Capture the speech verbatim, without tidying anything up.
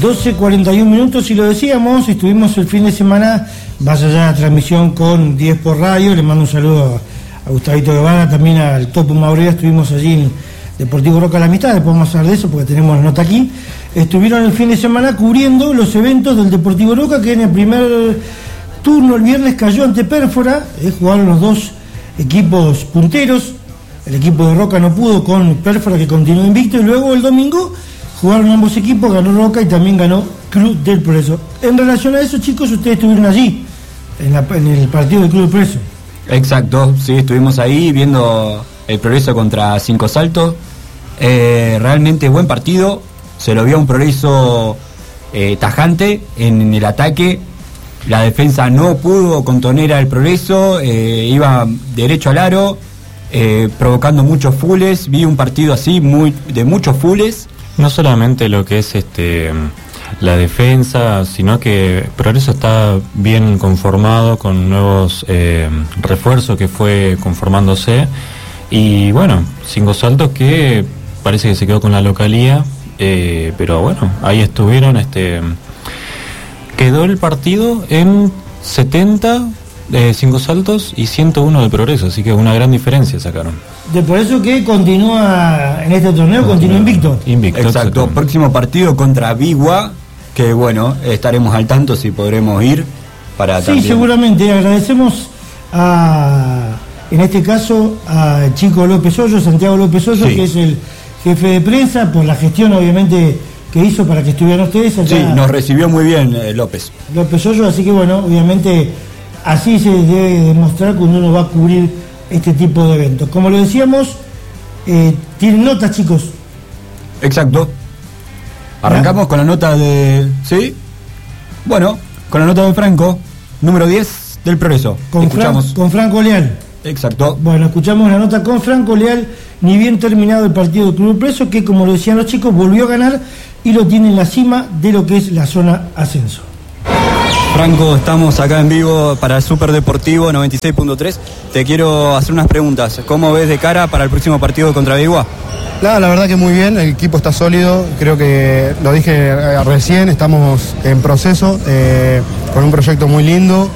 doce cuarenta y un minutos, y lo decíamos, estuvimos el fin de semana, vaya ya la transmisión con diez por radio, le mando un saludo a, a Gustavito Guevara, también al Topo Maurea, estuvimos allí en Deportivo Roca La Amistad, después vamos a hablar de eso porque tenemos la nota aquí. Estuvieron el fin de semana cubriendo los eventos del Deportivo Roca, que en el primer turno el viernes cayó ante Pérfora, eh, jugaron los dos equipos punteros, el equipo de Roca no pudo con Pérfora, que continuó invicto, y luego el domingo jugaron ambos equipos, ganó Roca y también ganó Club del Progreso. En relación a eso, chicos, ustedes estuvieron allí, en, la, en el partido del Club del Progreso. Exacto, sí, estuvimos ahí viendo el Progreso contra Cinco Saltos. Eh, realmente buen partido, se lo vio un Progreso eh, tajante en, en el ataque. La defensa no pudo contener al Progreso, eh, iba derecho al aro, eh, provocando muchos fulles. Vi un partido así, muy de muchos fulles. No solamente lo que es este la defensa, sino que Progreso está bien conformado con nuevos eh, refuerzos que fue conformándose. Y bueno, Cinco Saltos que parece que se quedó con la localía, eh, pero bueno, ahí estuvieron. Este quedó el partido en setenta de Cinco Saltos y ciento uno del Progreso, así que una gran diferencia sacaron. De por eso que continúa en este torneo, continúa invicto. Invicto. Exacto, próximo partido contra Bigua, que bueno, estaremos al tanto si podremos ir para Sí, también. seguramente. Agradecemos a, en este caso, a Chico López Hoyo, Santiago López Hoyo, Sí. que es el jefe de prensa, por la gestión obviamente que hizo para que estuvieran ustedes acá. Sí, nos recibió muy bien eh, López. López Hoyo, así que bueno, obviamente así se debe demostrar cuando uno va a cubrir este tipo de eventos. Como lo decíamos, eh, tienen notas, chicos. Exacto. Arrancamos con la nota de... ¿Sí? Bueno, con la nota de Franco, número diez del Progreso. Con, Escuchamos. Fran, con Franco Leal. Exacto. Bueno, escuchamos la nota con Franco Leal, ni bien terminado el partido del Club del Progreso, que como lo decían los chicos, volvió a ganar y lo tiene en la cima de lo que es la zona ascenso. Franco, estamos acá en vivo para el Super Deportivo noventa y seis punto tres. Te quiero hacer unas preguntas. ¿Cómo ves de cara para el próximo partido contra Bigua? No, la verdad que muy bien, el equipo está sólido, creo que lo dije eh, recién, estamos en proceso, eh, con un proyecto muy lindo.